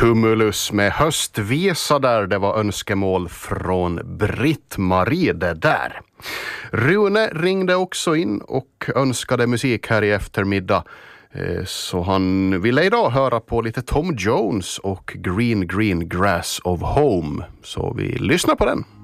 Cumulus med höstvisa där, det var önskemål från Britt-Marie det där. Rune ringde också in och önskade musik här i eftermiddag. Så han ville idag höra på lite Tom Jones och Green Green Grass of Home. Så vi lyssnar på den.